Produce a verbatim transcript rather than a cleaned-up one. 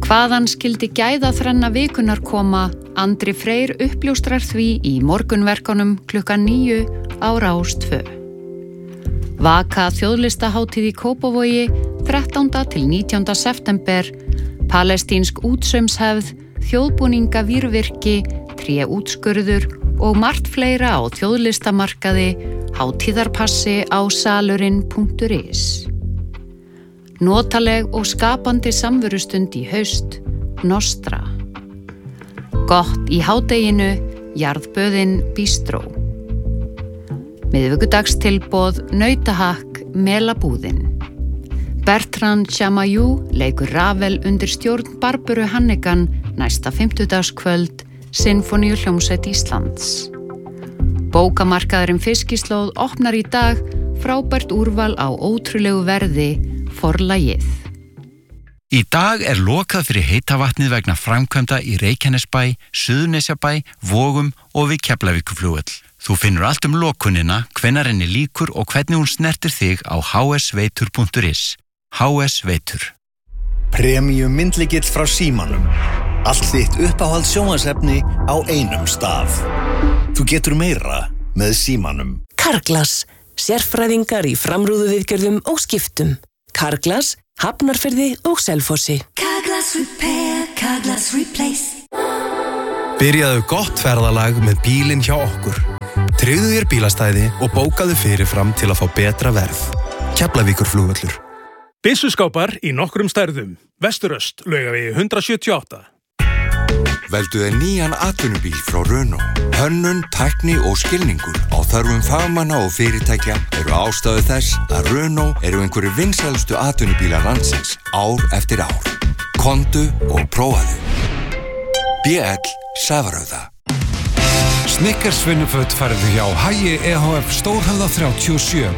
Hvaðan skyldi gæðaþrenna vikunar koma, Andri Freyr uppljóstrar því í morgunverkunum klukkan níu á Rás tvö. Vaka þjóðlistahátíð í Kópavogi þrettánda til nítjánda september, palestínsk útsaumshefð, þjóðbúninga vírvirki, tréútskurður og margt fleira á þjóðlistamarkaði, hátíðarpassi á salurinn punktur is. Notaleg og skapandi samverustund í haust, Nostra. Gott í hádeginu, jarðböðin Bistró. Miðvikudagstilboð, nautahakk, melabúðin. Bertrand Chamayou leikur Ravel undir stjórn Barböru Hannigan næsta fimmtudagskvöld, Sinfóníuhljómsveit Íslands. Bókamarkaðurinn Fiskislóð opnar í dag, frábært úrval á ótrúlegu verði, Forlagið. Í dag er lokað fyrir heita vatnið vegna framkvæmda í Reykjanesbæ, Suðurnesjabæ, Vogum og við Keflavíkurflugvöll. Þú finnur allt um lokunina, hvenær henni lýkur og hvernig hún snertir þig á h s veitur punktur is. H S Veitur. Premium myndlykill frá Símanum. Allt þitt uppáhald sjónvarpsefni á einum stað. Þú getur meira með Símanum. Carglass, sérfræðingar í framrúðuviðgerðum og skiptum. Carglass, Hafnarfirði og Selfossi. Carglass Repair, Carglass Replace. Byrjaðu gott ferðalag með bílinn hjá okkur. Tryggðu þér bílastæði og bókaðu fyrirfram til að fá betra verð. Keflavíkurflugvöllur. Byssuskápar í nokkrum stærðum. Vesturöst, Laugavegi hundrað sjötíu og átta. Veldu þér nýjan atvinnubíl frá Renault. Hönnun, tækni og skilningur á þörfum fagmanna og fyrirtækja eru ástæðu þess að Renault eru einhverju vinsælustu atvinnubílar landsins ár eftir ár. Komdu og prófaðu. B L Safarauða. Snickers vinnuföt færðu hjá Hagi E H F Stórhöfða þrjátíu og sjö.